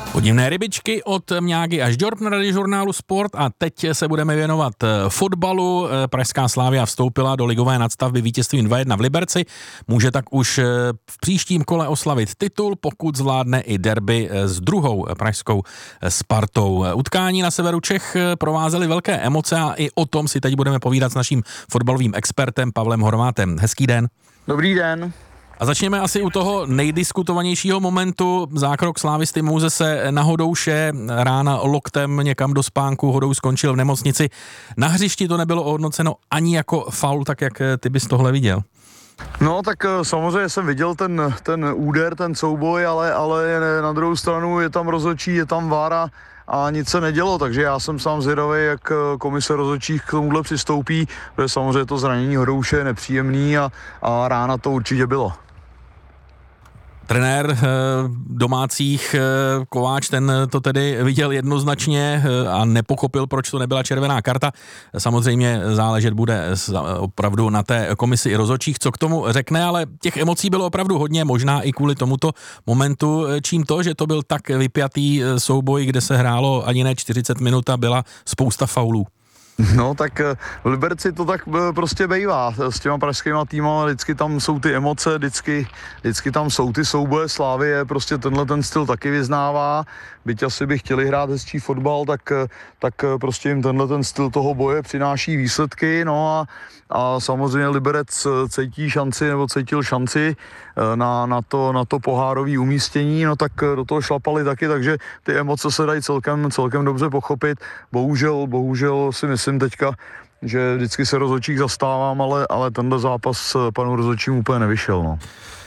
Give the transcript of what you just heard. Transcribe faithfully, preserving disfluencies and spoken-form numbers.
Podivné rybičky od Mňágy až Žďorb na radiožurnálu Sport a teď se budeme věnovat fotbalu. Pražská Slavia vstoupila do ligové nadstavby vítězstvím dva jedna v Liberci. Může tak už v příštím kole oslavit titul, pokud zvládne i derby s druhou pražskou Spartou. Utkání na severu Čech provázely velké emoce a i o tom si teď budeme povídat s naším fotbalovým expertem Pavlem Horvátem. Hezký den. Dobrý den. A začněme asi u toho nejdiskutovanějšího momentu. Zákrok Slávisty Mouzese na Hodouše, rána loktem někam do spánku, Hodou skončil v nemocnici. Na hřišti to nebylo ohodnoceno ani jako faul, tak jak ty bys tohle viděl? No tak samozřejmě jsem viděl ten, ten úder, ten souboj, ale, ale na druhou stranu je tam rozhodčí, je tam vára a nic se nedělo, takže já jsem sám zvědavý, jak komise rozhodčích k tomuhle přistoupí, protože samozřejmě to zranění Hodouše je nepříjemný a, a rána to určitě bylo. Trenér domácích Kováč, ten to tedy viděl jednoznačně a nepochopil, proč to nebyla červená karta. Samozřejmě záležet bude opravdu na té komisi i rozhodčích, co k tomu řekne, ale těch emocí bylo opravdu hodně, možná i kvůli tomuto momentu. Čím to, že to byl tak vypjatý souboj, kde se hrálo ani ne čtyřicet minut a byla spousta faulů? No tak v Liberci to tak prostě bejvá s těma pražskýma týmama, vždycky tam jsou ty emoce, vždycky, vždycky tam jsou ty souboje. Slavie prostě tenhle ten styl taky vyznává, byť asi by chtěli hrát hezčí fotbal, tak, tak prostě jim tenhle ten styl toho boje přináší výsledky, no a, a samozřejmě Liberec cítí šanci, nebo cítil šanci na, na, to, na to pohárové umístění, no tak do toho šlapali taky, takže ty emoce se dají celkem, celkem dobře pochopit. Bohužel, bohužel si myslím teďka, že vždycky se rozhodčích zastávám, ale, ale tenhle zápas panu rozhodčím úplně nevyšel, no.